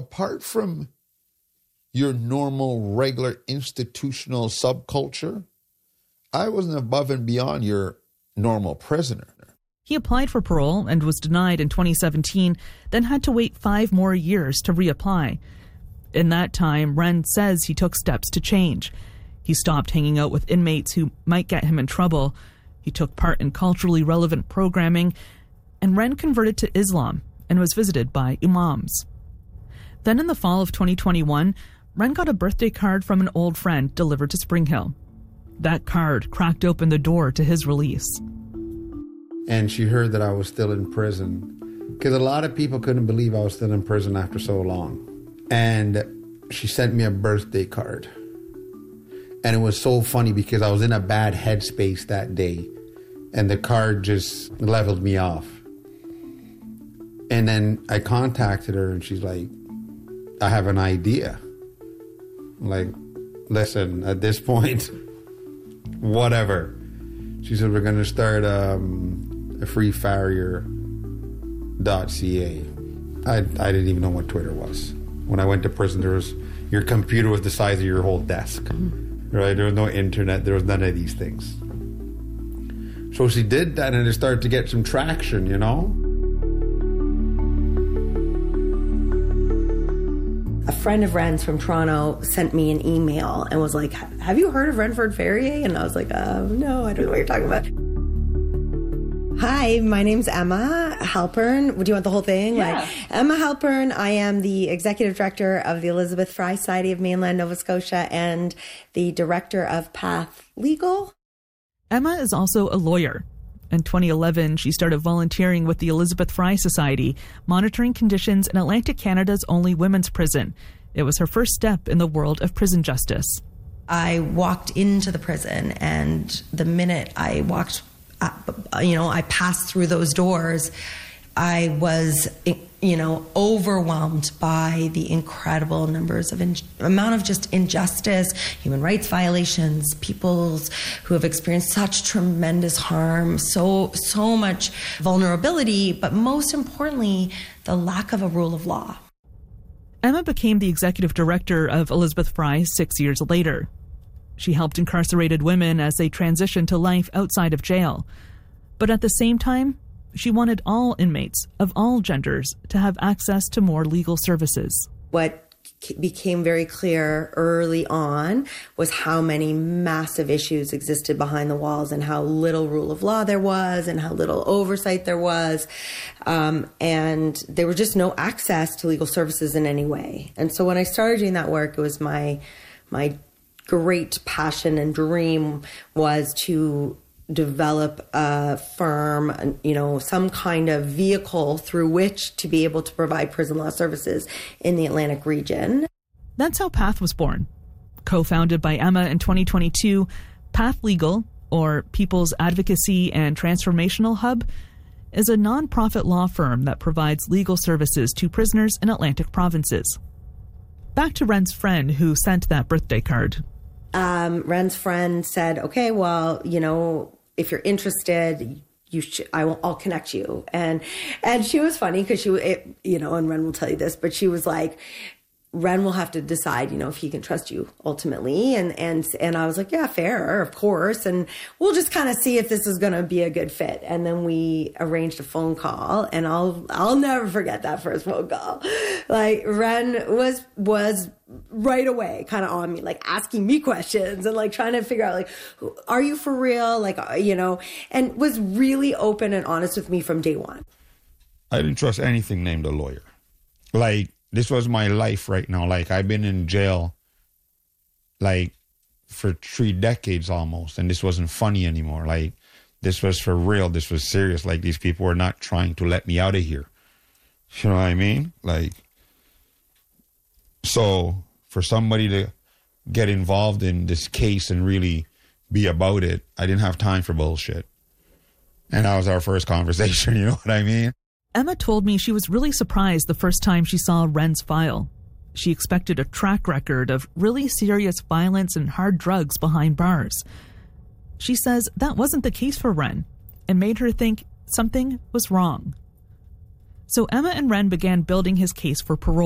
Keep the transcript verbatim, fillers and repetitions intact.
apart from your normal, regular, institutional subculture, I wasn't above and beyond your normal prisoner. He applied for parole and was denied in twenty seventeen, then had to wait five more years to reapply. In that time, Ren says he took steps to change. He stopped hanging out with inmates who might get him in trouble. He took part in culturally relevant programming, and Ren converted to Islam and was visited by imams. Then in the fall of twenty twenty-one, Ren got a birthday card from an old friend delivered to Spring Hill. That card cracked open the door to his release. And she heard that I was still in prison, because a lot of people couldn't believe I was still in prison after so long. And she sent me a birthday card. And it was so funny because I was in a bad headspace that day, and the card just leveled me off. And then I contacted her, and she's like, I have an idea. I'm like, listen, at this point, whatever. She said, we're going to start um, a free farrier dot c a. I, I didn't even know what Twitter was. When I went to prison, there was, your computer was the size of your whole desk. Right? There was no internet. There was none of these things. So she did that, and it started to get some traction, you know? A friend of Ren's from Toronto sent me an email and was like, have you heard of Renford Ferrier? And I was like, uh, no, I don't know what you're talking about. Hi, my name's Emma Halpern. Would you want the whole thing? Yeah. Like, Emma Halpern. I am the executive director of the Elizabeth Fry Society of Mainland Nova Scotia and the director of Path Legal. Emma is also a lawyer. In twenty eleven, she started volunteering with the Elizabeth Fry Society, monitoring conditions in Atlantic Canada's only women's prison. It was her first step in the world of prison justice. I walked into the prison, and the minute I walked, uh, you know, I passed through those doors, I was, you know, overwhelmed by the incredible numbers of in- amount of just injustice, human rights violations, peoples who have experienced such tremendous harm, so so much vulnerability, but most importantly, the lack of a rule of law. Emma became the executive director of Elizabeth Fry six years later. She helped incarcerated women as they transitioned to life outside of jail. But at the same time, she wanted all inmates of all genders to have access to more legal services. What became very clear early on was how many massive issues existed behind the walls and how little rule of law there was and how little oversight there was. Um, and there was just no access to legal services in any way. And so when I started doing that work, it was my, my great passion and dream was to develop a firm, you know, some kind of vehicle through which to be able to provide prison law services in the Atlantic region. That's how Path was born. Co-founded by Emma in twenty twenty-two, Path Legal, or People's Advocacy and Transformational Hub, is a nonprofit law firm that provides legal services to prisoners in Atlantic provinces. Back to Ren's friend who sent that birthday card. Um, Ren's friend said, okay, well, you know, if you're interested, you should, I will, I'll connect you. And, and she was funny because she, it, you know, and Ren will tell you this, but she was like, Ren will have to decide, you know, if he can trust you ultimately. And, and, and I was like, yeah, fair, of course. And we'll just kind of see if this is going to be a good fit. And then we arranged a phone call, and I'll, I'll never forget that first phone call. Like Ren was, was right away kind of on me, like asking me questions and like trying to figure out, like, are you for real? Like, you know, and was really open and honest with me from day one. I didn't trust anything named a lawyer. Like, this was my life right now. Like, I've been in jail, like, for three decades almost, and this wasn't funny anymore. Like, this was for real. This was serious. Like, these people were not trying to let me out of here. You know what I mean? Like, so for somebody to get involved in this case and really be about it, I didn't have time for bullshit. And that was our first conversation, you know what I mean? Emma told me she was really surprised the first time she saw Ren's file. She expected a track record of really serious violence and hard drugs behind bars. She says that wasn't the case for Ren and made her think something was wrong. So Emma and Ren began building his case for parole.